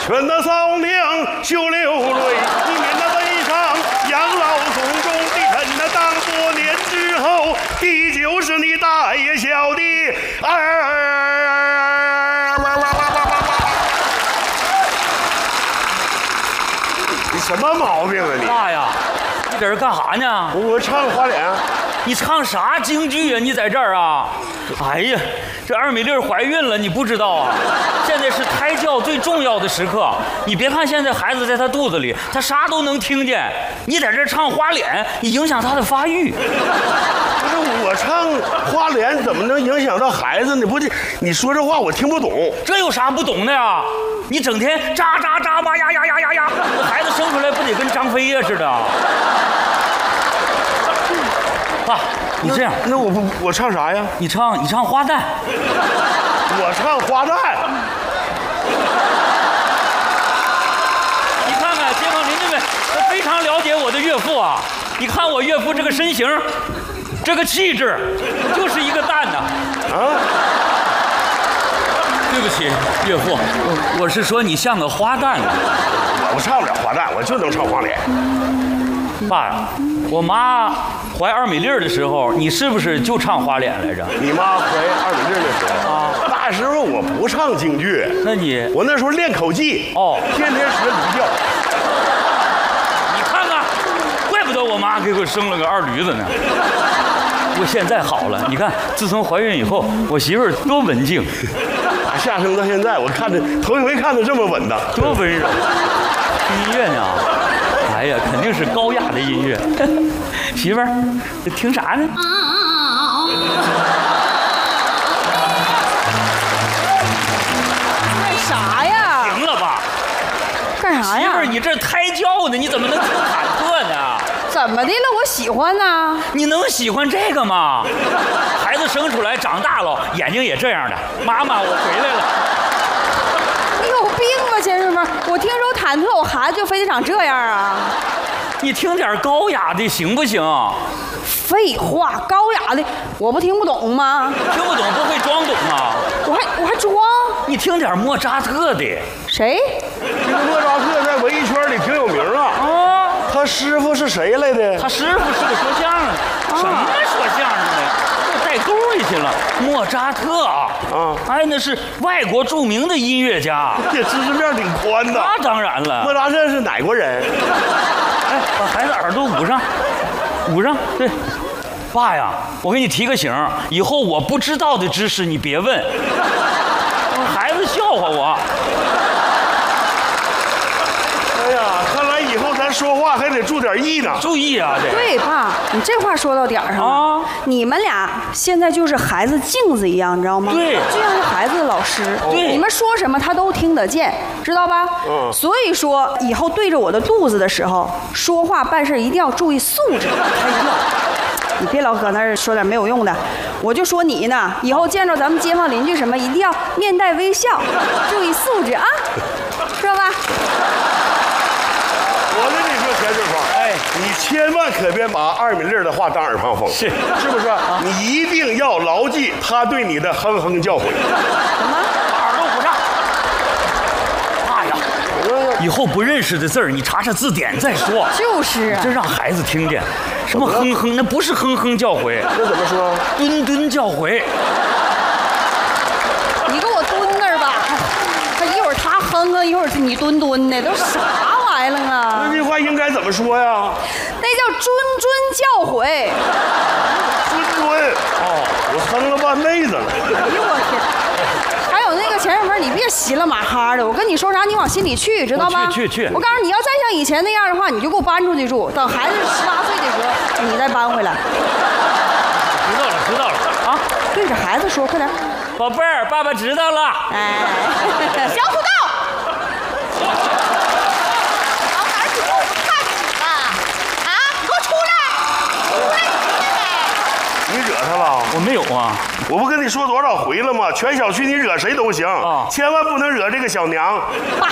劝那嫂娘休流泪，以免那悲伤养老送终的趁那当多年之后，地就是你大爷小的你什么毛病啊你？ 爸呀，你在这干啥呢？ 我唱花脸。 你唱啥京剧啊？你在这儿啊？哎呀，这二米粒怀孕了，你不知道啊？现在是胎教最重要的时刻。你别看现在孩子在她肚子里，她啥都能听见。你在这儿唱花脸，你影响她的发育。 不是我唱花脸怎么能影响到孩子呢？不是你说这话我听不懂。 这有啥不懂的呀？你整天喳喳喳嘛呀呀呀呀呀，这孩子生出来不得跟张飞呀似的？爸，你这样， 那我唱啥呀？ 你唱花旦。 我唱花旦。 你看看街坊邻居们，他非常了解我的岳父啊。你看我岳父这个身形，这个气质，就是一个旦呐。啊。对不起，岳父，我是说你像个花旦啊。 我唱不了花旦，我就能唱花脸。 爸，我妈怀2米粒的时候，你是不是就唱花脸来着？ 你妈怀2米粒的时候啊，那时候我不唱京剧。 那你我那时候练口技哦，天天学驴叫。 你看看，怪不得我妈给我生了个二驴子呢。不过现在好了，你看，自从怀孕以后，我媳妇儿多文静。 下生到现在，我看着头一回看着这么稳当， 多温柔。听音乐呢？哎呀，肯定是高雅的音乐。媳妇儿，听啥呢？ 干啥呀？ 停了吧！ 干啥呀？ 媳妇儿，你这胎教呢，你怎么能听忐忑呢？ 怎么的了？我喜欢呢。 你能喜欢这个吗？孩子生出来长大了，眼睛也这样的。妈妈，我回来了。 你有病吧，先生们？我听说忐忑，我孩子就非得长这样啊？ 你听点高雅的行不行？ 废话，高雅的我不听不懂吗？ 听不懂不会装懂吗？ 我还装？ 你听点莫扎特的。 谁？ 这个莫扎特在文艺圈里挺有名啊。啊，他师傅是谁来的？ 他师傅是个说相声的。什么说相声的？这带沟里去了。莫扎特啊，哎，那是外国著名的音乐家， 这知识面挺宽的。 那当然了。 莫扎特是哪国人？ 哎，把孩子耳朵捂上，捂上。对，爸呀，我给你提个醒，以后我不知道的知识你别问，孩子笑话我。 哎呀，看来以后咱说话还得注点意呢。 注意啊，这对，爸，你这话说到点儿上了。啊，你们俩现在就是孩子镜子一样，你知道吗？ 对， 就像是孩子的老师。 对， 你们说什么他都听得见，知道吧？嗯。所以说，以后对着我的肚子的时候，说话办事一定要注意素质。哎呀，你别老搁那儿说点没有用的。我就说你呢，以后见着咱们街坊邻居什么，一定要面带微笑，注意素质啊，知道吧？ 我跟你说，田志芳，哎，你千万可别把2米粒的话当耳旁风，是不是？你一定要牢记他对你的哼哼教诲。 什么？ 把耳朵捂上。爸呀，以后不认识的字儿，你查查字典再说。 就是啊， 这让孩子听见，什么哼哼，那不是哼哼教诲， 那怎么说？ 蹲蹲教诲。 你给我蹲那儿吧，他一会儿他哼哼，一会儿你蹲蹲的，都啥玩意儿啊？ 那句话应该怎么说呀？ 那叫谆谆教诲。 谆哦，我哼了半辈子了。 哎呦我天！还有那个前日门，你别稀了马哈的，我跟你说啥，你往心里去，知道吧？ 去。 我告诉你，要再像以前那样的话，你就给我搬出去住，等孩子18岁的时候，你再搬回来。 知道了啊！ 对着孩子说，快点。 宝贝儿，爸爸知道了。 哎，小土豆。 老孩子，我不看见你了啊！你给我出来！ 你惹他了？ 我没有啊。 我不跟你说多少回了吗？全小区你惹谁都行，千万不能惹这个小娘。 爸，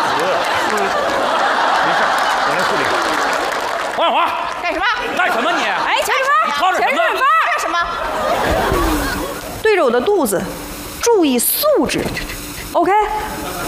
没事，我来处理。王小华， 干什么？ 干什么你？ 哎，钱顺芳， 吵什么？ 干什么？ 对着我的肚子，注意素质。OK。